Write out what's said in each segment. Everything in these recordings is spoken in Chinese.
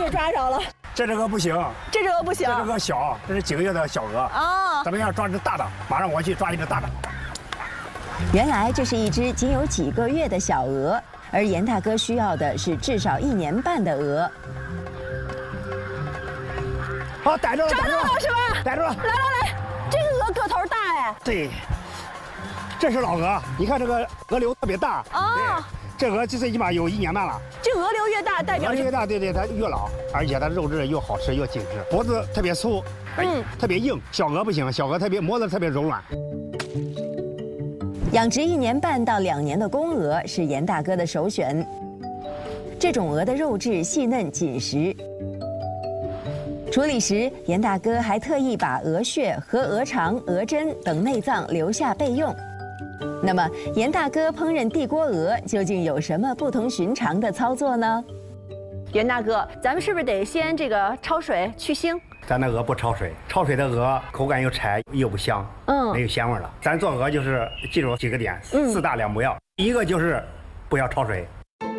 又抓着了。 这只鹅不行， 这只鹅不行， 这只鹅小，这是几个月的小鹅啊。咱们要抓只大的，马上我去抓一只大的。 原来这是一只仅有几个月的小鹅，而严大哥需要的是至少1年半的鹅。 好，逮住了， 抓到了是吧？ 逮住了！ 来，这个鹅个头大哎。 对，这是老鹅，你看这个鹅瘤特别大啊。这鹅最起码有1年半了。这鹅瘤越大，代表越大，对，它越老，而且它肉质又好吃又紧实，脖子特别粗，特别硬。小鹅不行，小鹅脖子特别柔软。 养殖1年半到2年的公鹅是严大哥的首选。这种鹅的肉质细嫩紧实。处理时，严大哥还特意把鹅血和鹅肠、鹅胗等内脏留下备用。那么，严大哥烹饪地锅鹅究竟有什么不同寻常的操作呢？ 严大哥，咱们是不是得先这个焯水去腥？ 咱的鹅不焯水，焯水的鹅口感又柴又不香，没有鲜味了。咱做鹅就是记住几个点，4大2不要。一个就是不要焯水。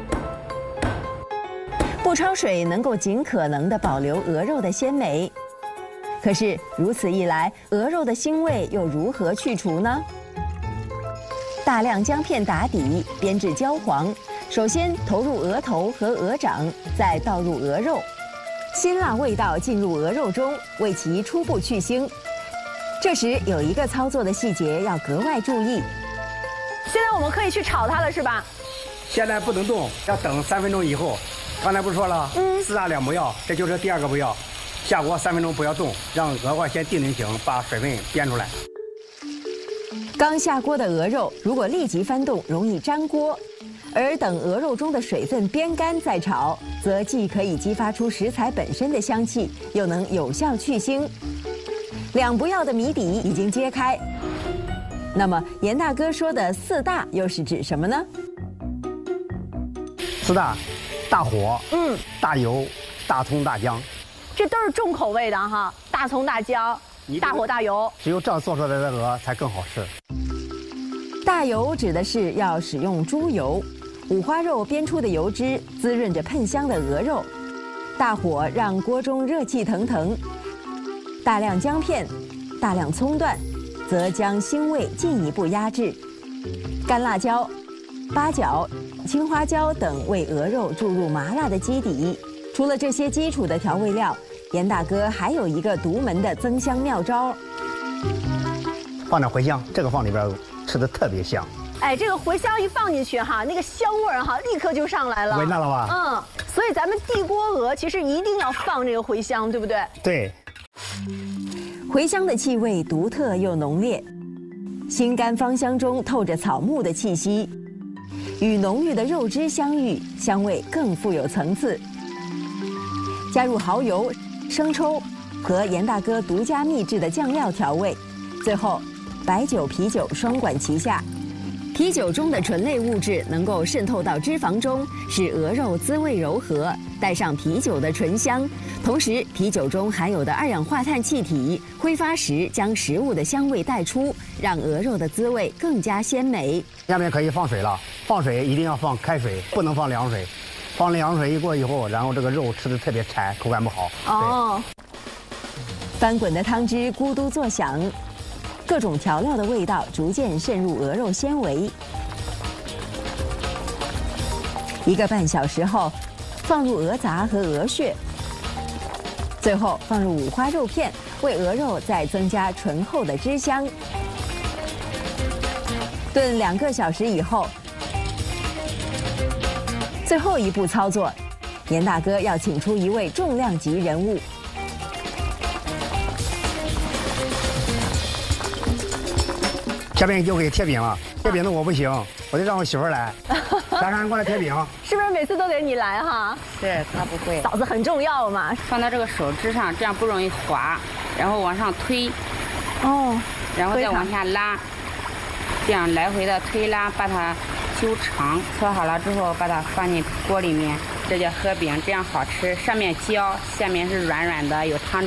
不焯水能够尽可能地保留鹅肉的鲜美，可是如此一来，鹅肉的腥味又如何去除呢？大量姜片打底，煸至焦黄。首先投入鹅头和鹅掌，再倒入鹅肉，辛辣味道进入鹅肉中，为其初步去腥。这时有一个操作的细节要格外注意。 现在我们可以去炒它了，是吧？ 现在不能动，要等3分钟以后。刚才不是说了，4大2不要，这就是第2个不要。下锅3分钟不要动，让鹅块先定型，把水分煸出来。 刚下锅的鹅肉如果立即翻动，容易粘锅；而等鹅肉中的水分煸干再炒，则既可以激发出食材本身的香气，又能有效去腥。2不要的谜底已经揭开。那么严大哥说的4大又是指什么呢 ？4大。大火，大油，大葱、大姜， 这都是重口味的哈。大葱、大姜，大火大油， 只有这样做出来的鹅才更好吃。 大油指的是要使用猪油，五花肉煸出的油脂滋润着喷香的鹅肉。大火让锅中热气腾腾，大量姜片，大量葱段，则将腥味进一步压制。干辣椒、八角、青花椒等为鹅肉注入麻辣的基底。除了这些基础的调味料，严大哥还有一个独门的增香妙招， 放点茴香，这个放里边吃的特别香。 哎，这个茴香一放进去哈，那个香味儿哈立刻就上来了。 闻到了吧？ 所以咱们地锅鹅其实一定要放这个茴香，对不对？ 对。 茴香的气味独特又浓烈，心甘芳香中透着草木的气息。与浓郁的肉汁相遇，香味更富有层次。加入蚝油、生抽和严大哥独家秘制的酱料调味，最后白酒、啤酒双管齐下。啤酒中的醇类物质能够渗透到脂肪中，使鹅肉滋味柔和，带上啤酒的醇香。同时，啤酒中含有的2氧化碳气体挥发时将食物的香味带出，让鹅肉的滋味更加鲜美。 下面可以放水了，放水一定要放开水，不能放凉水。放凉水一过以后，然后这个肉吃的特别柴，口感不好。 哦。 翻滚的汤汁咕嘟作响，各种调料的味道逐渐渗入鹅肉纤维。1个半小时后，放入鹅杂和鹅血，最后放入五花肉片，为鹅肉再增加醇厚的汁香。炖2个小时以后，最后一步操作，严大哥要请出一位重量级人物。 下面就给贴饼了，贴饼的我不行，我得让我媳妇儿来。珊珊过来贴饼， 是不是每次都得你来哈？ 对，她不会。 嫂子很重要嘛， 放到这个手指上，这样不容易滑，然后往上推，然后再往下拉，这样来回的推拉，把它揪长。搓好了之后，把它放进锅里面，这叫河饼，这样好吃。上面焦，下面是软软的，有汤